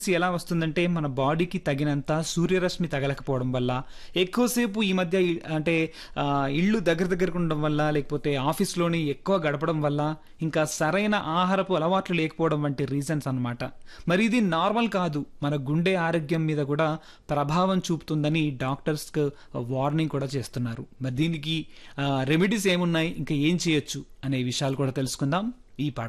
ఎలా వస్తుందంటే మన బాడీకి తగినంత సూర్యరశ్మి తగలకపోవడం వల్ల, ఎక్కువసేపు ఈ మధ్య అంటే ఇళ్ళు దగ్గరకు ఉండడం వల్ల, లేకపోతే ఆఫీస్‌లోని ఎక్కువ గడపడం వల్ల, ఇంకా సరైన ఆహారపు అలవాట్లు లేకపోవడం వంటి రీజన్స్ అన్నమాట. మరి ఇది నార్మల్ కాదు. మన గుండె ఆరోగ్యం మీద కూడా ప్రభావం చూపుతుందని డాక్టర్స్ వార్నింగ్ కూడా చేస్తున్నారు. మరి దీనికి రెమెడీస్ ఏమున్నాయి? ఇంకా ఏం చేయొచ్చు? అనే విషయాలు కూడా తెలుసుకుందాం ఈ పాట